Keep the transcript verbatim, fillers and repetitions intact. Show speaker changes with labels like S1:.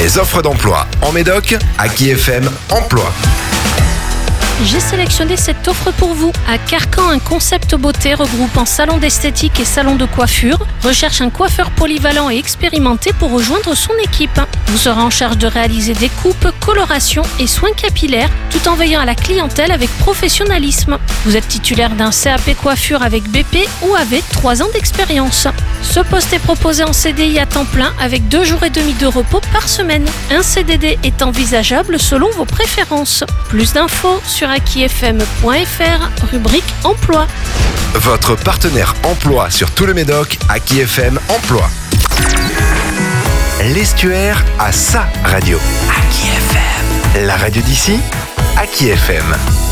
S1: Les offres d'emploi en Médoc, Aki F M Emploi.
S2: J'ai sélectionné cette offre pour vous. À Carcan, un concept beauté regroupant salon d'esthétique et salon de coiffure recherche un coiffeur polyvalent et expérimenté pour rejoindre son équipe. Vous serez en charge de réaliser des coupes, colorations et soins capillaires tout en veillant à la clientèle avec professionnalisme. Vous êtes titulaire d'un C A P coiffure avec B P ou avec trois ans d'expérience. Ce poste est proposé en C D I à temps plein avec deux jours et demi de repos par semaine. Un C D D est envisageable selon vos préférences. Plus d'infos sur aki f m point f r, rubrique emploi.
S1: Votre partenaire emploi sur tout le Médoc, Aki F M Emploi. L'Estuaire a sa radio. Aki F M. La radio d'ici, Aki F M.